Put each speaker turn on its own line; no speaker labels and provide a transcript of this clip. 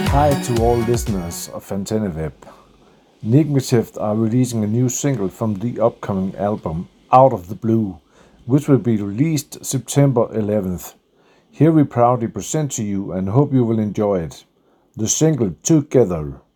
Hi to all listeners of Web. Nigmative are releasing a new single from the upcoming album Out of the Blue, which will be released September 11th. Here we proudly present to you and hope you will enjoy it. The single Together.